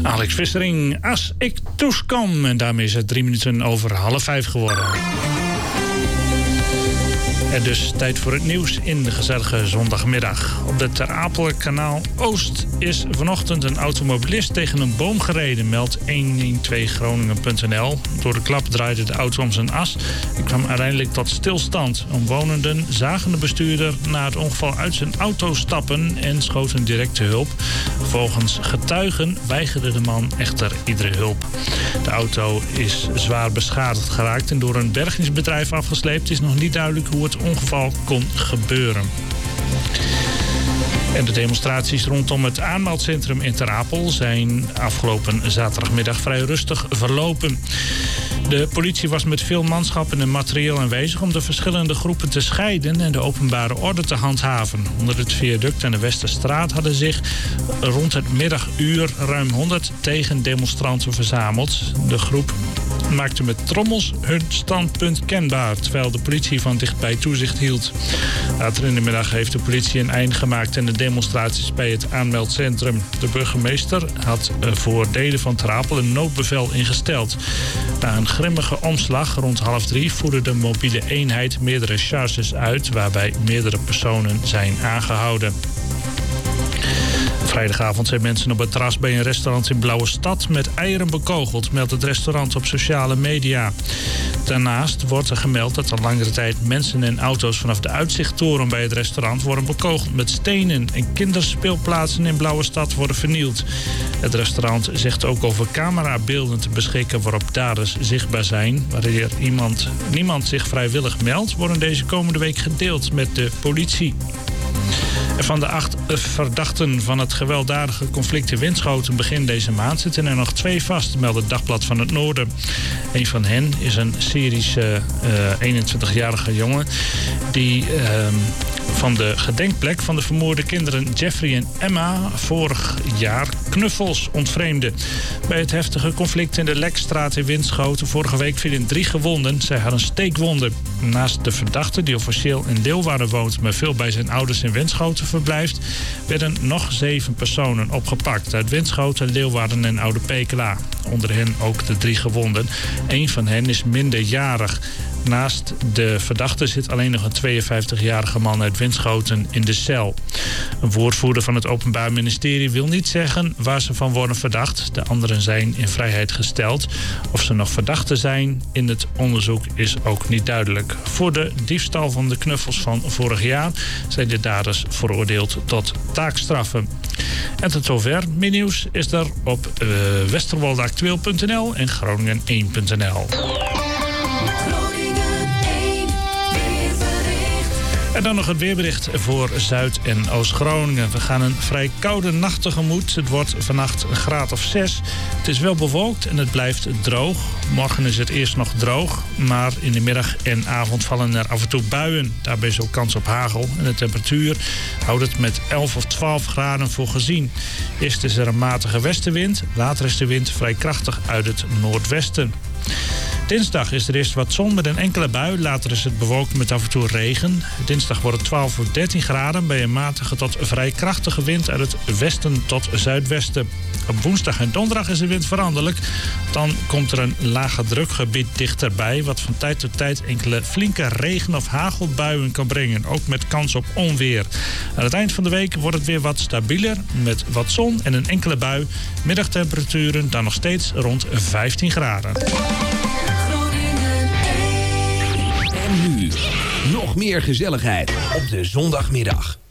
Alex Vissering, als ik toeskom. En daarmee is het 3 minuten over 4:30 geworden. En dus tijd voor het nieuws in de gezellige zondagmiddag. Op de Ter Apel kanaal Oost is vanochtend een automobilist tegen een boom gereden, meldt 112groningen.nl. Door de klap draaide de auto om zijn as en kwam uiteindelijk tot stilstand. Omwonenden zagen de bestuurder na het ongeval uit zijn auto stappen en schoten direct hulp. Volgens getuigen weigerde de man echter iedere hulp. De auto is zwaar beschadigd geraakt en door een bergingsbedrijf afgesleept. Het is nog niet duidelijk hoe het ongeval kon gebeuren. En de demonstraties rondom het aanmeldcentrum in Ter Apel zijn afgelopen zaterdagmiddag vrij rustig verlopen. De politie was met veel manschappen en materieel aanwezig om de verschillende groepen te scheiden en de openbare orde te handhaven. Onder het viaduct en de Westerstraat hadden zich rond het middaguur ruim 100 tegendemonstranten verzameld. De groep maakte met trommels hun standpunt kenbaar, terwijl de politie van dichtbij toezicht hield. Later in de middag heeft de politie een eind gemaakt aan de demonstraties bij het aanmeldcentrum. De burgemeester had voor delen van Ter Apel een noodbevel ingesteld. Na een grimmige omslag rond 2:30 voerde de mobiele eenheid meerdere charges uit, waarbij meerdere personen zijn aangehouden. Vrijdagavond zijn mensen op het terras bij een restaurant in Blauwestad met eieren bekogeld, meldt het restaurant op sociale media. Daarnaast wordt er gemeld dat al langere tijd mensen en auto's vanaf de uitzichttoren bij het restaurant worden bekogeld met stenen en kinderspeelplaatsen in Blauwestad worden vernield. Het restaurant zegt ook over camerabeelden te beschikken waarop daders zichtbaar zijn. Wanneer niemand zich vrijwillig meldt, worden deze komende week gedeeld met de politie. En van de 8 verdachten van het gewelddadige conflict in Winschoten begin deze maand zitten er nog 2 vast, meldt het Dagblad van het Noorden. Een van hen is een Syrische 21-jarige jongen die van de gedenkplek van de vermoorde kinderen Jeffrey en Emma vorig jaar knuffels ontvreemde. Bij het heftige conflict in de Lekstraat in Winschoten vorige week vielen 3 gewonden. Zij hadden steekwonden. Naast de verdachte, die officieel in Leeuwarden woont, maar veel bij zijn ouders in Winschoten verblijft, werden nog 7 personen opgepakt uit Winschoten, Leeuwarden en Oude Pekela. Onder hen ook de 3 gewonden. 1 van hen is minderjarig. Naast de verdachte zit alleen nog een 52-jarige man uit Winschoten in de cel. Een woordvoerder van het Openbaar Ministerie wil niet zeggen waar ze van worden verdacht. De anderen zijn in vrijheid gesteld. Of ze nog verdachten zijn in het onderzoek is ook niet duidelijk. Voor de diefstal van de knuffels van vorig jaar zijn de daders veroordeeld tot taakstraffen. En tot zover. Meer nieuws is er op westerwoldeactueel.nl en Groningen1.nl. En dan nog het weerbericht voor Zuid- en Oost-Groningen. We gaan een vrij koude nacht tegemoet. Het wordt vannacht een graad of 6. Het is wel bewolkt en het blijft droog. Morgen is het eerst nog droog, maar in de middag en avond vallen er af en toe buien. Daarbij is ook kans op hagel. En de temperatuur houdt het met 11 of 12 graden voor gezien. Eerst is er een matige westenwind. Later is de wind vrij krachtig uit het noordwesten. Dinsdag is er eerst wat zon met een enkele bui. Later is het bewolkt met af en toe regen. Dinsdag wordt het 12 of 13 graden bij een matige tot vrij krachtige wind uit het westen tot zuidwesten. Op woensdag en donderdag is de wind veranderlijk. Dan komt er een lage drukgebied dichterbij, wat van tijd tot tijd enkele flinke regen- of hagelbuien kan brengen. Ook met kans op onweer. Aan het eind van de week wordt het weer wat stabieler met wat zon en een enkele bui. Middagtemperaturen dan nog steeds rond 15 graden. En nu, nog meer gezelligheid op de zondagmiddag.